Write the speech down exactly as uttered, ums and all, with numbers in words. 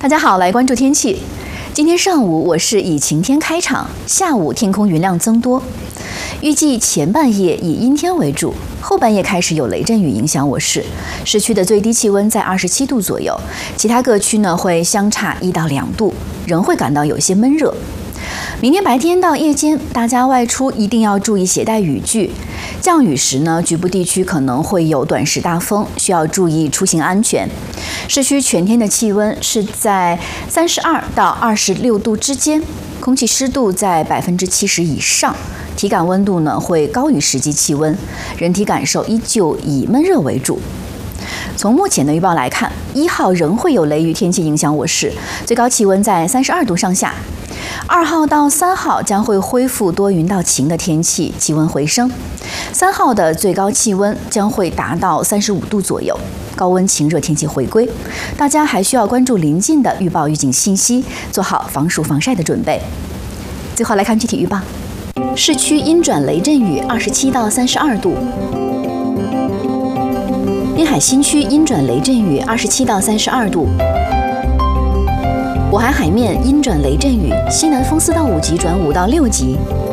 大家好，来关注天气。今天上午我市以晴天开场，下午天空云量增多。预计前半夜以阴天为主，后半夜开始有雷阵雨影响我市。市区的最低气温在二十七度左右，其他各区呢会相差一到两度，仍会感到有些闷热。明天白天到夜间，大家外出一定要注意携带雨具。降雨时呢，局部地区可能会有短时大风，需要注意出行安全。市区全天的气温是在三十二到二十六度之间，空气湿度在百分之七十以上，体感温度呢会高于实际气温，人体感受依旧以闷热为主。从目前的预报来看，一号仍会有雷雨天气影响我市，最高气温在三十二度上下。二号到三号将会恢复多云到晴的天气，气温回升。三号的最高气温将会达到三十五度左右，高温晴热天气回归。大家还需要关注临近的预报预警信息，做好防暑防晒的准备。最后来看具体预报：市区阴转雷阵雨，二十七到三十二度；滨海新区阴转雷阵雨，二十七到三十二度。渤海海面阴转雷阵雨，西南风四到五级转五到六级。